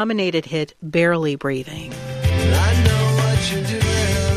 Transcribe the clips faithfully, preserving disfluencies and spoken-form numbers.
nominated hit Barely Breathing. I know what you're doing.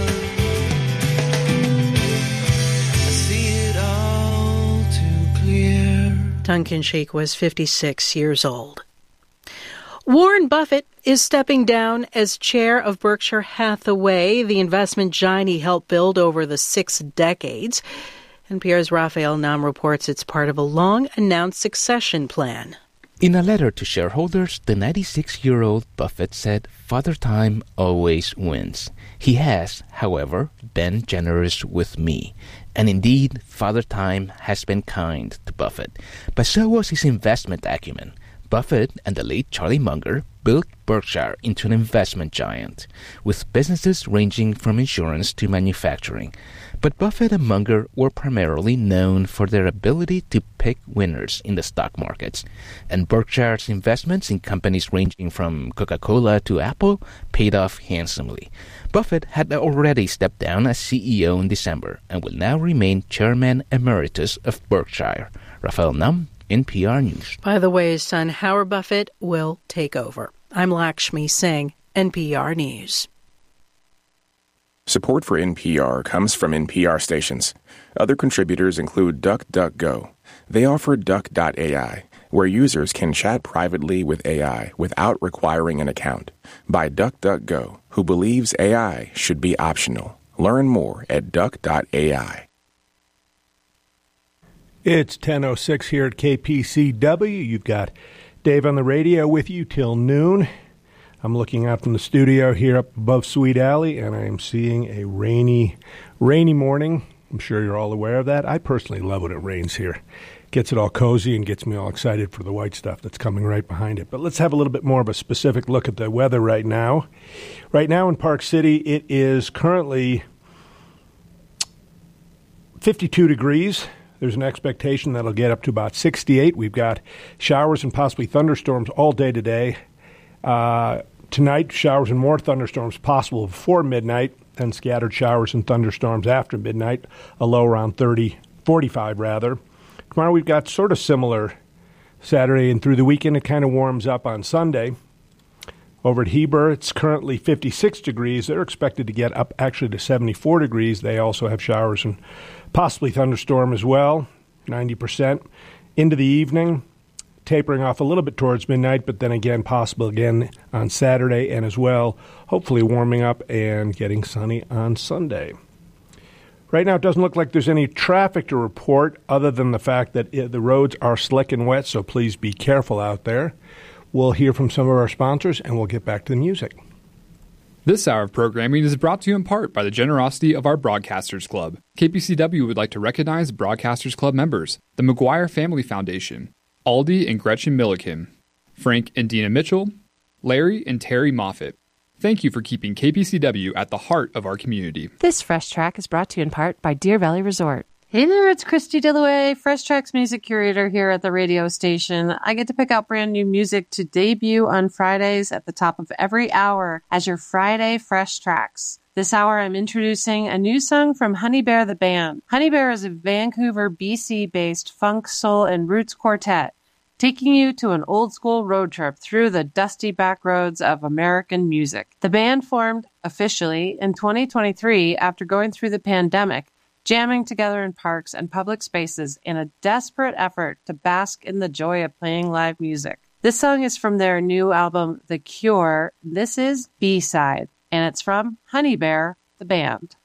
I see it all too clear. Duncan Sheik was fifty-six years old. Warren Buffett is stepping down as chair of Berkshire Hathaway, the investment giant he helped build over the six decades. N P R's Raphael Nam reports it's part of a long-announced succession plan. In a letter to shareholders, the ninety-six-year-old Buffett said, "Father Time always wins. He has, however, been generous with me. And indeed, Father Time has been kind to Buffett. But so was his investment acumen. Buffett and the late Charlie Munger built Berkshire into an investment giant, with businesses ranging from insurance to manufacturing. But Buffett and Munger were primarily known for their ability to pick winners in the stock markets, and Berkshire's investments in companies ranging from Coca-Cola to Apple paid off handsomely. Buffett had already stepped down as C E O in December and will now remain Chairman Emeritus of Berkshire. Raphael Nam, N P R News. By the way, his son Howard Buffett will take over. I'm Lakshmi Singh, N P R News. Support for N P R comes from N P R stations. Other contributors include DuckDuckGo. They offer Duck dot A I, where users can chat privately with A I without requiring an account. By DuckDuckGo, who believes A I should be optional. Learn more at Duck dot A I. It's ten oh six here at K P C W. You've got Dave on the radio with you till noon. I'm looking out from the studio here up above Sweet Alley, and I am seeing a rainy, rainy morning. I'm sure you're all aware of that. I personally love when it rains here. Gets it all cozy and gets me all excited for the white stuff that's coming right behind it. But let's have a little bit more of a specific look at the weather right now. Right now in Park City, it is currently fifty-two degrees. There's an expectation that'll get up to about sixty-eight. We've got showers and possibly thunderstorms all day today. Uh, tonight, showers and more thunderstorms possible before midnight, and scattered showers and thunderstorms after midnight, a low around thirty, forty-five rather. Tomorrow we've got sort of similar. Saturday and through the weekend, it kind of warms up on Sunday. Over at Heber, it's currently fifty-six degrees. They're expected to get up actually to seventy-four degrees. They also have showers and possibly thunderstorm as well, ninety percent. Into the evening, tapering off a little bit towards midnight, but then again possible again on Saturday and as well, hopefully warming up and getting sunny on Sunday. Right now, it doesn't look like there's any traffic to report other than the fact that it, the roads are slick and wet, so please be careful out there. We'll hear from some of our sponsors, and we'll get back to the music. This hour of programming is brought to you in part by the generosity of our Broadcasters Club. K P C W would like to recognize Broadcasters Club members, the McGuire Family Foundation, Aldi and Gretchen Milliken, Frank and Dina Mitchell, Larry and Terry Moffitt. Thank you for keeping K P C W at the heart of our community. This Fresh Track is brought to you in part by Deer Valley Resort. Hey there, it's Christy Dillaway, Fresh Track's music curator here at the radio station. I get to pick out brand new music to debut on Fridays at the top of every hour as your Friday Fresh Tracks. This hour, I'm introducing a new song from Honey Bear the Band. Honey Bear is a Vancouver, B C-based funk, soul, and roots quartet, taking you to an old-school road trip through the dusty back roads of American music. The band formed officially in twenty twenty-three after going through the pandemic, jamming together in parks and public spaces in a desperate effort to bask in the joy of playing live music. This song is from their new album, The Cure. This is B-Side, and it's from Honey Bear, the band.